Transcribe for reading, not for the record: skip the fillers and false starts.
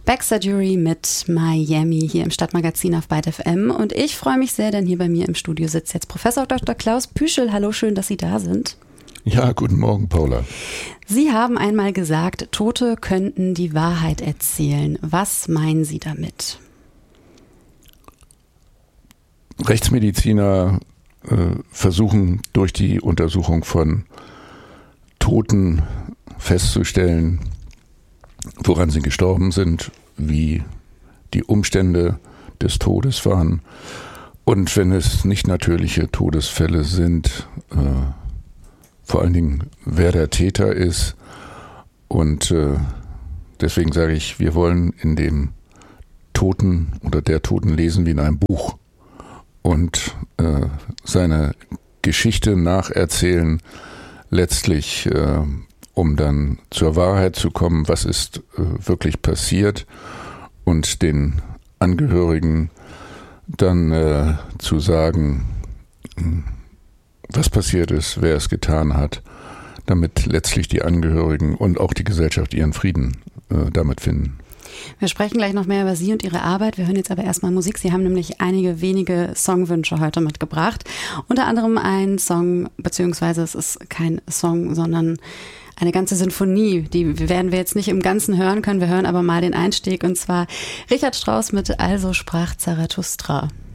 Baxter Dury mit Miami hier im Stadtmagazin auf Byte FM. Und ich freue mich sehr, denn hier bei mir im Studio sitzt jetzt Professor Dr. Klaus Püschel. Hallo, schön, dass Sie da sind. Ja, guten Morgen, Paula. Sie haben einmal gesagt, Tote könnten die Wahrheit erzählen. Was meinen Sie damit? Rechtsmediziner versuchen durch die Untersuchung von Toten festzustellen, woran sie gestorben sind, wie die Umstände des Todes waren. Und wenn es nicht natürliche Todesfälle sind, vor allen Dingen, wer der Täter ist. Und deswegen sage ich, wir wollen in dem Toten oder der Toten lesen wie in einem Buch und seine Geschichte nacherzählen, letztlich um dann zur Wahrheit zu kommen, was ist wirklich passiert und den Angehörigen dann zu sagen, was passiert ist, wer es getan hat, damit letztlich die Angehörigen und auch die Gesellschaft ihren Frieden damit finden. Wir sprechen gleich noch mehr über Sie und Ihre Arbeit. Wir hören jetzt aber erstmal Musik. Sie haben nämlich einige wenige Songwünsche heute mitgebracht. Unter anderem ein Song, beziehungsweise es ist kein Song, sondern eine ganze Sinfonie. Die werden wir jetzt nicht im Ganzen hören können. Wir hören aber mal den Einstieg, und zwar Richard Strauss mit Also sprach Zarathustra.